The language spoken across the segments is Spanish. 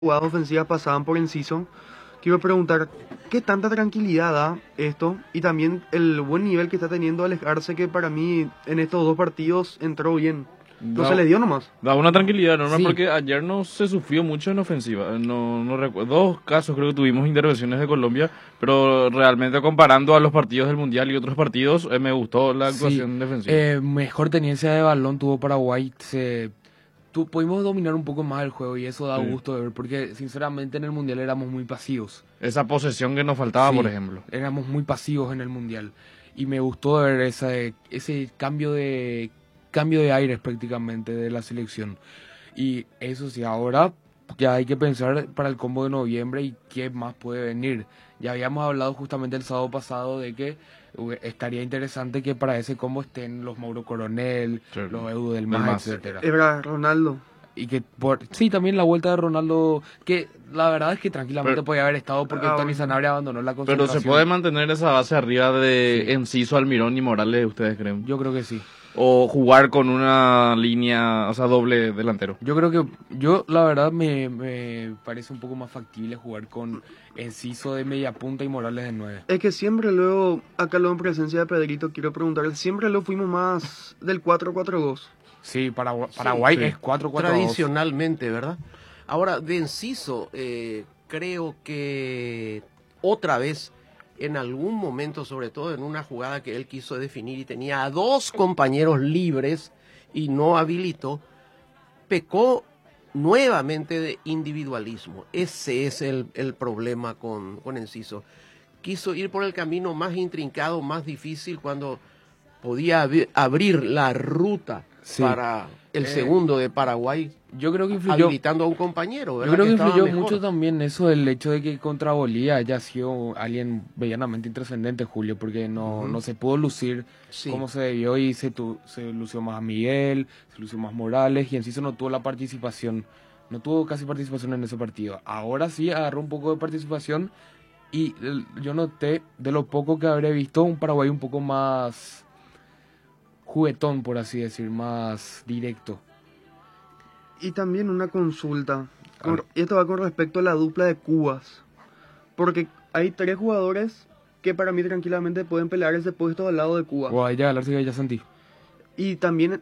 jugadas ofensivas pasaban por Enciso. Quiero preguntar, ¿qué tanta tranquilidad da esto? Y también el buen nivel que está teniendo Alex Arce, que para mí en estos dos partidos entró bien. No se Da, le dio nomás. da una tranquilidad enorme Sí, porque ayer no se sufrió mucho en ofensiva. No recuerdo. Dos casos creo que tuvimos intervenciones de Colombia, pero realmente comparando a los partidos del Mundial y otros partidos, me gustó la sí. actuación defensiva. Mejor tenencia de balón tuvo Paraguay. Pudimos dominar un poco más el juego y eso da Sí. gusto de ver porque sinceramente en el Mundial éramos muy pasivos. Esa posesión que nos faltaba, Sí, por ejemplo. éramos muy pasivos en el Mundial. Y me gustó ver ese cambio de aires prácticamente de la selección. Y eso sí, ahora ya hay que pensar para el combo de noviembre y qué más puede venir. Ya habíamos hablado justamente el sábado pasado de que estaría interesante que para ese combo estén los Mauro Coronel, Sí, los Edu del del Mas, Mas. etcétera. Era Ronaldo. Y que sí, también la vuelta de Ronaldo, que la verdad es que tranquilamente Pero- podía haber estado porque Ah, Tony bueno. Sanabria abandonó la Pero concentración. se puede mantener esa base arriba de Sí. Enciso, Almirón y Morales, ¿ustedes creen? Yo creo que sí. O jugar con una línea, o sea, doble delantero. Yo creo que, la verdad me parece un poco más factible jugar con Enciso de media punta y Morales de 9. Es que siempre luego, acá luego en presencia de Pedrito, quiero preguntarle, siempre lo fuimos más del 4-4-2. Sí, Paraguay Sí. es 4-4-2. Tradicionalmente, ¿verdad? Ahora, de Enciso, creo que otra vez, en algún momento, sobre todo en una jugada que él quiso definir y tenía a dos compañeros libres y no habilitó, pecó nuevamente de individualismo. Ese es el problema con Enciso. Quiso ir por el camino más intrincado, más difícil, cuando podía abrir la ruta Sí. para el segundo de Paraguay, Yo creo que influyó, habilitando a un compañero, yo ¿verdad? creo que estaba influyó mejor. mucho también eso, el hecho de que contra Bolivia haya sido alguien medianamente intrascendente, Julio, porque no se pudo lucir Sí. como se debió y se lució más a Miguel, se lució más Morales y Enciso no tuvo la participación, no tuvo casi participación en ese partido. Ahora sí agarró un poco de participación y yo noté de lo poco que habré visto un Paraguay un poco más juguetón, por así decir, más directo. Y también una consulta. A ver. Esto va con respecto a la dupla de Cubas. Porque hay tres jugadores que para mí tranquilamente pueden pelear ese puesto al lado de Cuba. O allá Galarza y ya sentí. Y también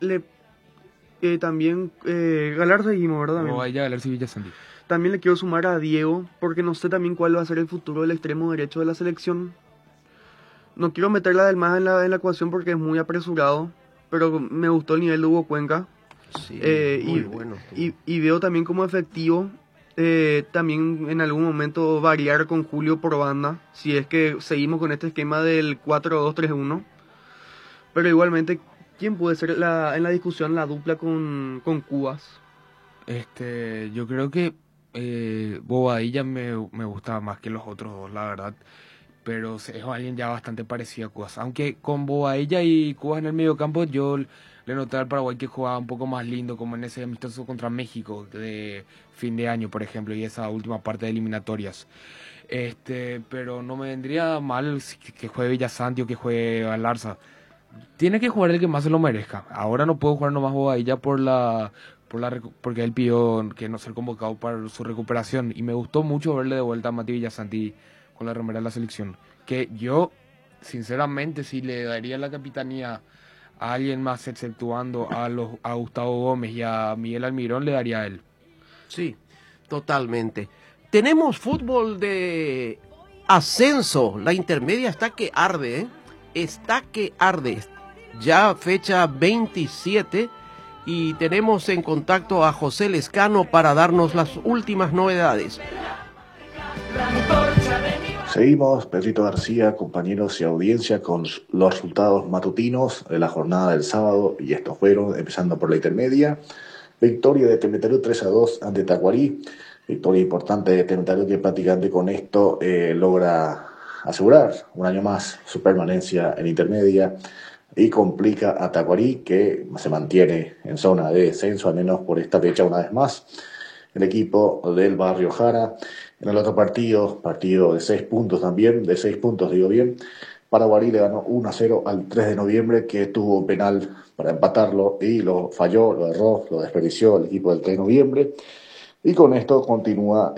Galarza dijimos, ¿verdad? También. O allá Galarza y Villasanti. También le quiero sumar a Diego, porque no sé también cuál va a ser el futuro del extremo derecho de la selección. No quiero meterla del más en la ecuación porque es muy apresurado, pero me gustó el nivel de Hugo Cuenca. Sí, Y, muy bueno. y veo también como efectivo también en algún momento variar con Julio por banda, si es que seguimos con este esquema del 4-2-3-1. Pero igualmente, ¿quién puede ser en la discusión la dupla con Cubas? Yo creo que Bobadilla me gusta más que los otros dos, la verdad. Pero es alguien ya bastante parecido a Cubas. Aunque con Bobadilla y Cubas en el mediocampo, yo le noté al Paraguay que jugaba un poco más lindo, como en ese amistoso contra México de fin de año, por ejemplo, y esa última parte de eliminatorias. Pero no me vendría mal que juegue Villasanti o que juegue Galarza. Tiene que jugar el que más se lo merezca. Ahora no puedo jugar nomás Bobadilla porque él pidió que no ser convocado para su recuperación. Y me gustó mucho verle de vuelta a Mati Villasanti con la remera de la selección. Que yo, sinceramente, si le daría la capitanía a alguien más, exceptuando a Gustavo Gómez y a Miguel Almirón, le daría a él. Sí, totalmente. Tenemos fútbol de ascenso. La intermedia está que arde, ¿eh? Está que arde. Ya fecha 27 y tenemos en contacto a José Lescano para darnos las últimas novedades. Seguimos, Pedrito García, compañeros y audiencia, con los resultados matutinos de la jornada del sábado, y estos fueron, empezando por la intermedia: victoria de Temetarú 3-2 ante Tacuarí, victoria importante de Temetarú, que prácticamente con esto logra asegurar un año más su permanencia en intermedia y complica a Tacuarí, que se mantiene en zona de descenso, al menos por esta fecha una vez más. El equipo del Barrio Jara, en el otro partido de 6 puntos también, de 6 puntos digo bien, Paraguarí le ganó 1-0 al 3 de noviembre, que tuvo un penal para empatarlo y lo falló, lo erró, lo desperdició el equipo del 3 de noviembre. Y con esto continúa